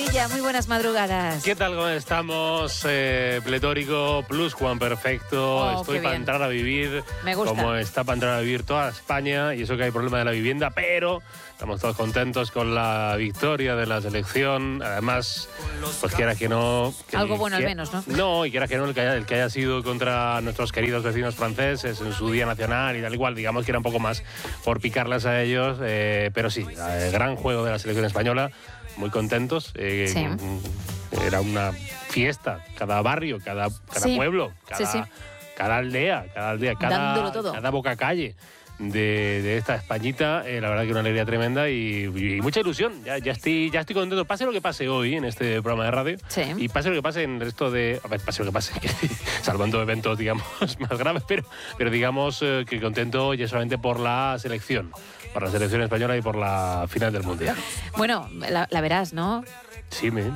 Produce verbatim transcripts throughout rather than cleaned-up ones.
Sevilla, muy buenas madrugadas. ¿Qué tal? ¿Cómo estamos? Eh, pletórico, plus Juan Perfecto. Oh, Estoy para entrar a vivir. Me gusta. Como está para entrar a vivir toda España. Y eso que hay problema de la vivienda, pero estamos todos contentos con la victoria de la selección. Además, pues quiera que no... Que Algo el, bueno que, al menos, ¿no? No, y quiera que no, el que, haya, el que haya sido contra nuestros queridos vecinos franceses en su Día Nacional y tal igual, digamos que era un poco más por picarlas a ellos. Eh, pero sí, el gran juego de la selección española. Muy contentos. Eh, Sí. Era una fiesta. Cada barrio, cada, cada Sí. pueblo, cada, Sí, sí. cada aldea, cada aldea, Dándolo cada, todo. cada boca calle de, de esta Españita. Eh, la verdad que una alegría tremenda y, y mucha ilusión. Ya, ya, estoy, ya estoy contento. Pase lo que pase hoy en este programa de radio. Sí. Y pase lo que pase en el resto de... A ver, pase lo que pase. Salvando eventos, digamos, más graves. Pero, pero digamos eh, que contento ya solamente por la selección. Por la selección española y por la final del Mundial. Bueno, la, la verás, ¿no? Sí, me...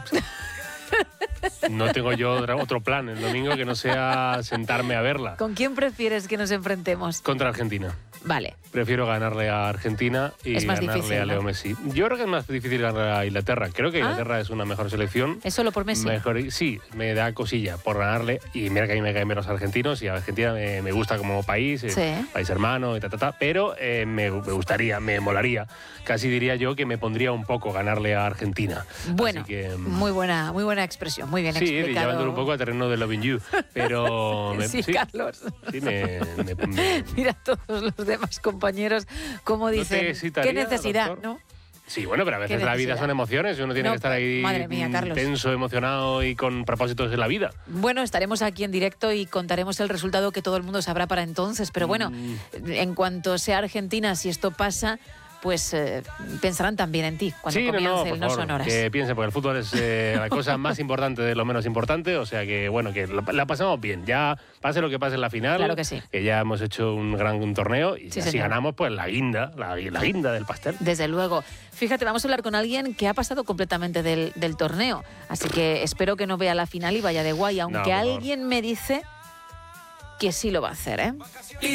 No tengo yo otra- otro plan el domingo que no sea sentarme a verla. ¿Con quién prefieres que nos enfrentemos? Contra Argentina. Vale. Prefiero ganarle a Argentina y Es más ganarle difícil, a Leo ¿no? Messi. Yo creo que es más difícil ganarle a Inglaterra. Creo que Ah. Inglaterra es una mejor selección. ¿Es solo por Messi? Mejor, sí, me da cosilla por ganarle. Y mira que a mí me caen bien los argentinos y a Argentina me, me gusta como país, eh, Sí. país hermano y ta, ta, ta. Pero eh, me, me gustaría, me molaría. Casi diría yo que me pondría un poco ganarle a Argentina. Bueno, Así que, mm, muy buena, muy buena expresión, muy bien sí, explicado. llevándolo un poco a terreno de Loving You. Pero... me- Sí, Carlos. Sí, me... me- me- Mira a todos los demás compañeros cómo te dicen, excitaría, qué necesidad, doctor? ¿no? Sí, bueno, pero a veces Qué la vida necesidad. son emociones y uno tiene No, que estar ahí madre mía, mm, Carlos. tenso, emocionado y con propósitos en la vida. Bueno, estaremos aquí en directo y contaremos el resultado que todo el mundo sabrá para entonces. Pero bueno, Mm. en cuanto sea Argentina, si esto pasa, pues eh, pensarán también en ti cuando Sí, no, comience no, por el No favor, Sonoras. que piensen, porque el fútbol es eh, la cosa más importante de lo menos importante, o sea que, bueno, que la, la pasamos bien. Ya pase lo que pase en la final, Claro que sí. que ya hemos hecho un gran un torneo y Sí, ya si señor. ganamos, pues la guinda, la, la guinda del pastel. Desde luego. Fíjate, vamos a hablar con alguien que ha pasado completamente del, del torneo. Así que espero que no vea la final y vaya de guay, aunque por favor. alguien me dice que sí lo va a hacer, ¿eh?